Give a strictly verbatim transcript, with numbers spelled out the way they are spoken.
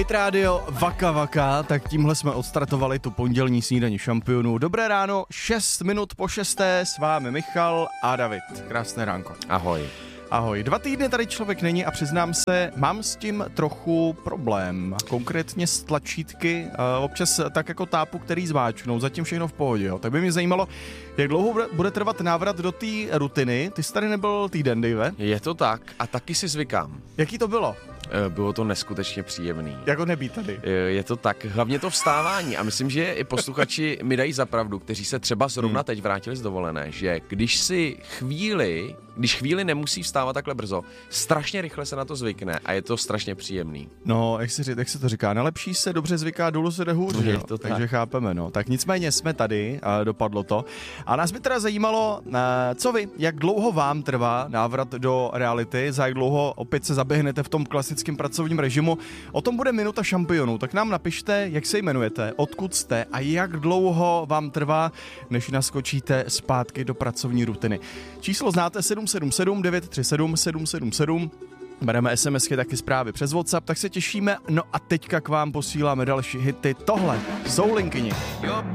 Hit Radio Vaka Vaka, tak tímhle jsme odstartovali tu pondělní snídaní šampionů. Dobré ráno, šest minut po šesté, s vámi Michal a David. Krásné ránko. Ahoj. Ahoj, dva týdny tady člověk není a přiznám se, mám s tím trochu problém. Konkrétně s tlačítky, občas tak jako tápu, který zváčknou, zatím všechno v pohodě. Jo. Tak by mě zajímalo, jak dlouho bude trvat návrat do té rutiny. Ty jsi tady nebyl týden, Dave? Je to tak a taky si zvykám. Jaký to bylo? Bylo to neskutečně příjemný. Jako nebýt tady. Je to tak, hlavně to vstávání a myslím, že i posluchači mi dají za pravdu, kteří se třeba zrovna hmm. teď vrátili z dovolené, že když si chvíli, když chvíli nemusí vstávat takhle brzo, strašně rychle se na to zvykne a je to strašně příjemný. No, jak se, jak se to říká, nelepší se dobře zvyká, dolů se jde hůř, je jo? To tak. Takže chápeme, no. Tak nicméně jsme tady, a dopadlo to. A nás by teda zajímalo, co vy, jak dlouho vám trvá návrat do reality, za jak dlouho opět se zaběhnete v tom klasickém pracovním režimu. O tom bude Minuta šampionů, tak nám napište, jak se jmenujete, odkud jste a jak dlouho vám trvá, než naskočíte zpátky do pracovní rutiny. Číslo znáte sedm sedm sedm devět tři sedm sedm sedm sedm. Bereme SMSky, taky zprávy přes WhatsApp, tak se těšíme. No a teďka k vám posíláme další hity. Tohle jsou Linkyni.